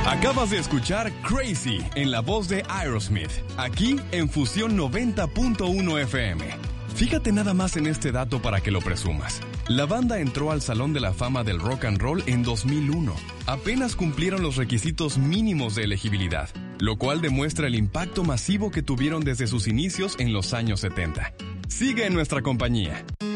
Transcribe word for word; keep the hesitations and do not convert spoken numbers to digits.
Acabas de escuchar Crazy en la voz de Aerosmith, aquí en Fusión noventa punto uno F M. Fíjate nada más en este dato para que lo presumas. La banda entró al Salón de la Fama del Rock and Roll en dos mil uno. Apenas cumplieron los requisitos mínimos de elegibilidad, lo cual demuestra el impacto masivo que tuvieron desde sus inicios en los años setenta. Sigue en nuestra compañía.